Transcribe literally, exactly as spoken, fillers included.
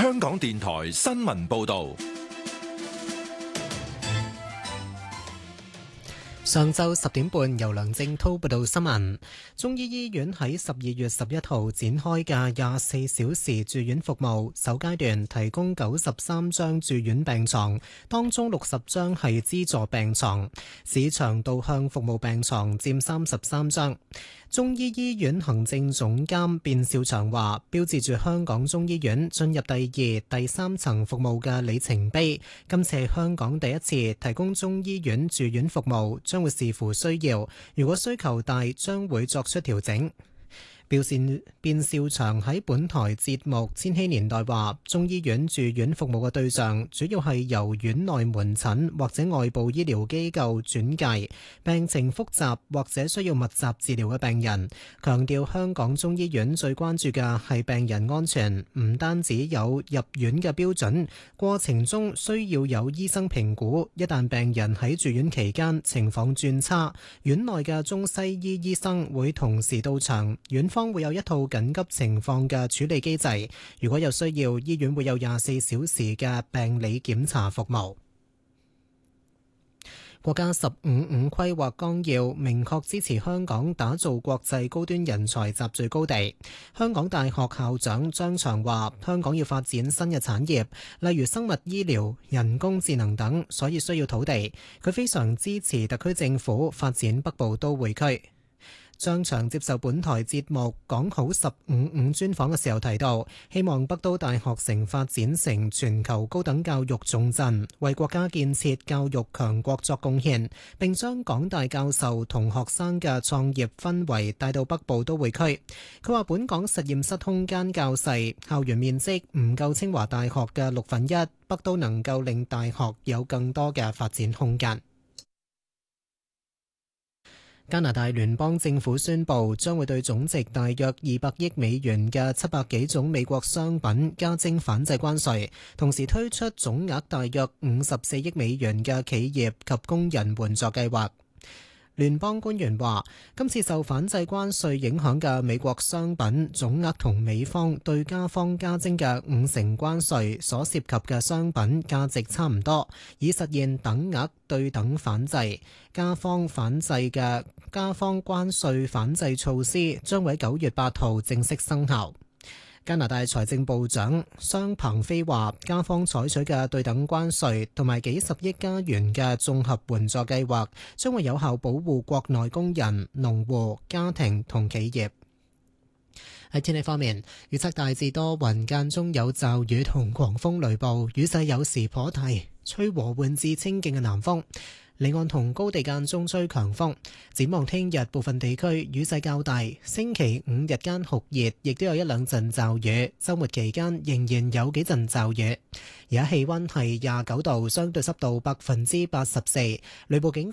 香港電台新聞報道。 上晝十點半，由梁正滔報道新聞。中醫醫院喺十二月十一號展開嘅廿四小時住院服務，首階段提供九十三張住院病床，當中六十張係資助病床，市場導向服務病床佔三十三張。中醫醫院行政總監卞兆祥話，標誌住香港中醫院進入第二、第三層服務嘅里程碑。今次係香港第一次提供中醫院住院服務，將會視乎需要，如果需求大，將會作出調整。表示卞兆祥喺本台節目《千禧年代》話，中醫院住院服務嘅對象主要係由院內門診或者外部醫療機構轉介病情複雜或者需要密集治療嘅病人。強調香港中醫院最關注嘅係病人安全，唔單止有入院嘅標準，過程中需要有醫生評估。一旦病人喺住院期間情況轉差，院內嘅中西醫醫生會同時到場，院方會有一套緊急情況嘅處理機制，如果有需要，醫院會有廿四小時嘅病理檢查服務。國家十五五規劃綱要明確支持香港打造國際高端人才集聚高地。香港大學校長張翔話，香港要發展新嘅產業，例如生物醫療、人工智能等，所以需要土地。佢非常支持特區政府發展北部都會區。張翔接受本台節目講好十五五專訪嘅時候提到，希望北都大學城發展成全球高等教育重鎮，為國家建設教育強國作貢獻，並將港大教授同學生嘅創業氛圍帶到北部都會區。佢話本港實驗室空間較細，校園面積唔夠清華大學嘅六分一，北都能夠令大學有更多嘅發展空間。加拿大聯邦政府宣布，將會對總值大約二百億美元嘅七百幾種美國商品加徵反制關稅，同時推出總額大約五十四億美元嘅企業及工人援助計劃。聯邦官員話，今次受反制關稅影響嘅美國商品總額同美方對加方加徵嘅五成關稅所涉及嘅商品價值差唔多，以實現等額對等反制。加方反制嘅加方關稅反制措施將會喺九月八號正式生效。加拿大財政部長商鵬飛話，加方採取嘅對等關稅同埋幾十億加元嘅綜合援助計劃，將會有效保護國內工人、農戶、家庭同企業。喺天氣方面，預測大致多雲，間中有驟雨同狂風雷暴，雨勢有時頗大，吹和緩至清勁嘅南風。離岸同高地間中吹強風。展望聽日部分地區雨勢較大，星期五日間酷熱，亦都有一兩陣驟雨。週末期間仍然有幾陣驟雨。而家氣溫係廿九度，相對濕度百分之八十四，雷暴警